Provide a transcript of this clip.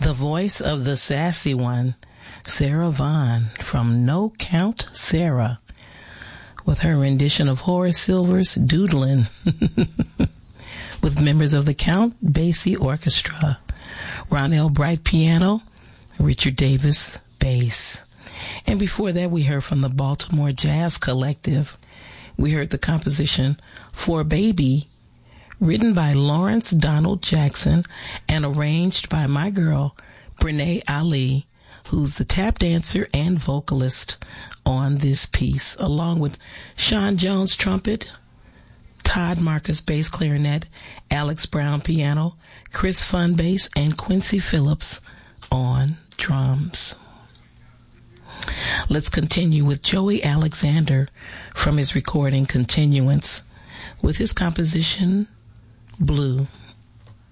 The voice of the sassy one, Sarah Vaughan from No Count Sarah, with her rendition of Horace Silver's Doodlin', with members of the Count Basie Orchestra, Ronell Bright piano, Richard Davis bass. And before that, we heard from the Baltimore Jazz Collective. We heard the composition For Baby, written by Lawrence Donald Jackson and arranged by my girl, Brene Ali, who's the tap dancer and vocalist on this piece, along with Sean Jones trumpet, Todd Marcus bass clarinet, Alex Brown piano, Chris Fun bass, and Quincy Phillips on drums. Let's continue with Joey Alexander from his recording Continuance with his composition Blue.